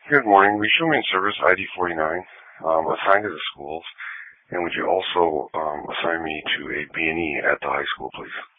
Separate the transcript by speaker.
Speaker 1: Good morning. We show me in service ID 49, assigned to the schools. And would you also assign me to a B&E at the high school, please?